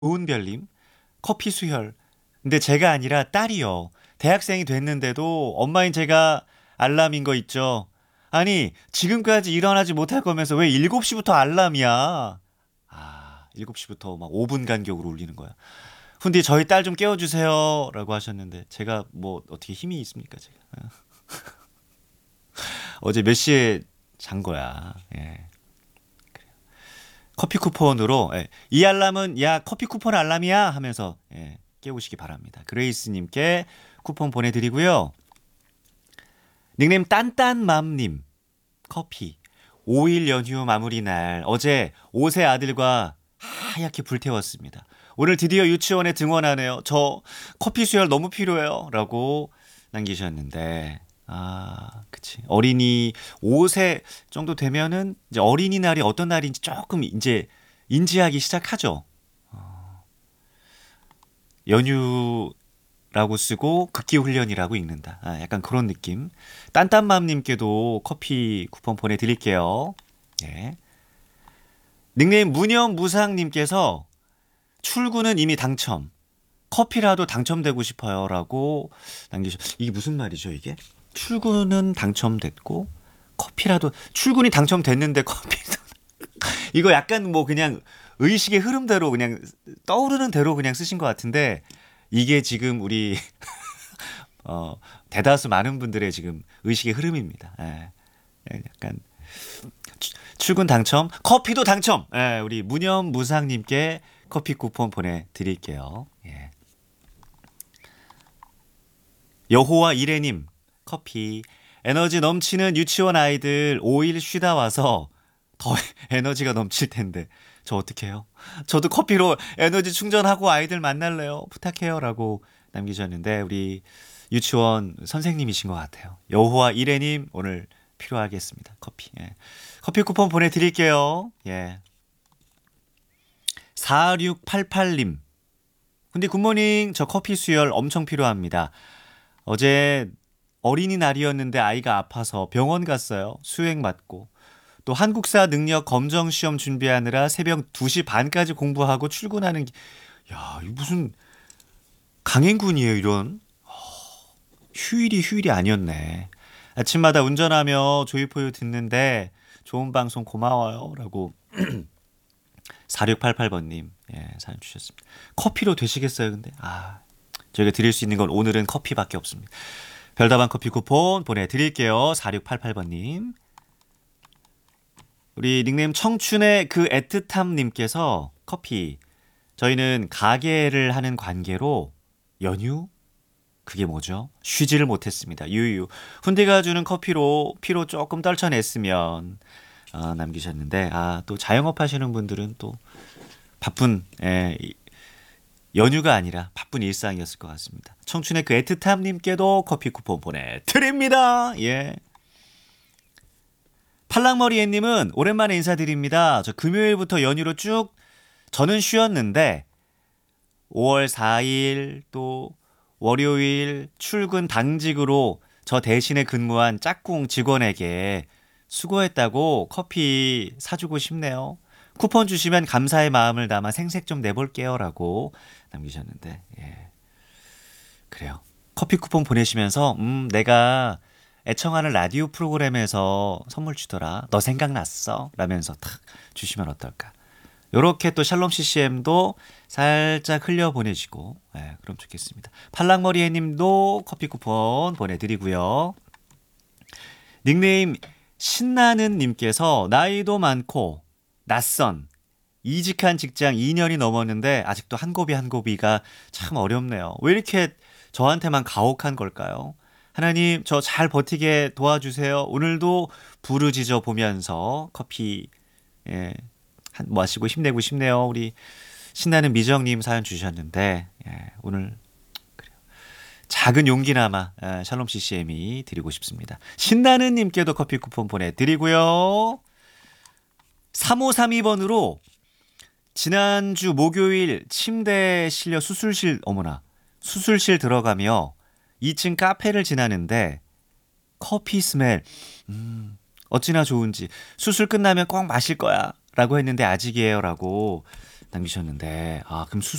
고은별님, 커피 수혈. 근데 제가 아니라 딸이요. 대학생이 됐는데도 엄마인 제가 알람인 거 있죠. 아니, 지금까지 일어나지 못할 거면서 왜 7시부터 알람이야? 아, 7시부터 막 5분 간격으로 울리는 거야. 훈디 저희 딸 좀 깨워주세요. 라고 하셨는데 제가 뭐 어떻게 힘이 있습니까, 제가. 어제 몇 시에 잔 거야. 예. 커피 쿠폰으로 이 알람은 야 커피 쿠폰 알람이야 하면서 깨우시기 바랍니다. 그레이스님께 쿠폰 보내드리고요. 닉네임 딴딴맘님 커피 5일 연휴 마무리 날 어제 5세 아들과 하얗게 불태웠습니다. 오늘 드디어 유치원에 등원하네요. 저 커피 수혈 너무 필요해요. 라고 남기셨는데 그치. 어린이 5세 정도 되면은 이제 어린이날이 어떤 날인지 조금 이제 인지하기 시작하죠. 연휴라고 쓰고 극기 훈련이라고 읽는다. 약간 그런 느낌. 딴딴맘님께도 커피 쿠폰 보내드릴게요. 예. 닉네임 무념무상님께서 출근은 이미 당첨. 커피라도 당첨되고 싶어요라고 이게 무슨 말이죠, 이게? 출근은 당첨됐고 커피라도 출근이 당첨됐는데 커피도 이거 약간 뭐 그냥 의식의 흐름대로 그냥 떠오르는 대로 그냥 쓰신 것 같은데 이게 지금 우리 대다수 많은 분들의 지금 의식의 흐름입니다. 약간 출근 당첨, 커피도 당첨. 우리 무념무상님께 커피 쿠폰 보내드릴게요. 예. 여호와 이래님 커피 에너지 넘치는 유치원 아이들 5일 쉬다 와서 더 에너지가 넘칠 텐데 저 어떡해요? 저도 커피로 에너지 충전하고 아이들 만날래요. 부탁해요. 라고 남기셨는데 우리 유치원 선생님이신 것 같아요. 여호와 이래님 오늘 필요하겠습니다. 커피. 예. 커피 쿠폰 보내드릴게요. 예. 4688님 근데 굿모닝 저 커피 수혈 엄청 필요합니다. 어제 어린이날이었는데 아이가 아파서 병원 갔어요. 수액 맞고. 또 한국사 능력 검정 시험 준비하느라 새벽 2시 반까지 공부하고 출근하는 야, 이 무슨 강행군이에요, 이런. 휴일이 아니었네. 아침마다 운전하며 조이포유 듣는데 좋은 방송 고마워요. 라고 4688번님 사연 주셨습니다. 커피로 되시겠어요, 근데? 저희가 드릴 수 있는 건 오늘은 커피밖에 없습니다. 별다방 커피 쿠폰 보내드릴게요. 4688번님. 우리 닉네임 청춘의 그 애틋함님께서 커피. 저희는 가게를 하는 관계로 연휴? 그게 뭐죠? 쉬지를 못했습니다. 유유. 훈디가 주는 커피로 피로 조금 떨쳐냈으면 남기셨는데 또 자영업 하시는 분들은 또 바쁜 연휴가 아니라 바쁜 일상이었을 것 같습니다. 청춘의 그 애틋함님께도 커피 쿠폰 보내드립니다. 예. 팔랑머리애님은 오랜만에 인사드립니다. 저 금요일부터 연휴로 쭉 저는 쉬었는데 5월 4일 또 월요일 출근 당직으로 저 대신에 근무한 짝꿍 직원에게 수고했다고 커피 사주고 싶네요. 쿠폰 주시면 감사의 마음을 담아 생색 좀 내볼게요. 라고 남기셨는데 그래요. 커피 쿠폰 보내시면서 내가 애청하는 라디오 프로그램에서 선물 주더라. 너 생각났어? 라면서 탁 주시면 어떨까. 요렇게 또 샬롬 CCM도 살짝 흘려보내시고 그럼 좋겠습니다. 팔랑머리애님도 커피 쿠폰 보내드리고요. 닉네임 신나는 님께서 나이도 많고 낯선 이직한 직장 2년이 넘었는데 아직도 한 고비 한 고비가 참 어렵네요. 왜 이렇게 저한테만 가혹한 걸까요? 하나님 저 잘 버티게 도와주세요. 오늘도 부르짖어 보면서 커피 마시고 힘내고 싶네요. 우리 신나는 미정님 사연 주셨는데 오늘 그래요. 작은 용기나마 샬롬 CCM이 드리고 싶습니다. 신나는 님께도 커피 쿠폰 보내드리고요. 3532번으로 지난주 목요일 침대에 실려 수술실 들어가며 2층 카페를 지나는데 커피 스멜 어찌나 좋은지 수술 끝나면 꼭 마실 거야 라고 했는데 아직이에요 라고 남기셨는데, 아, 그럼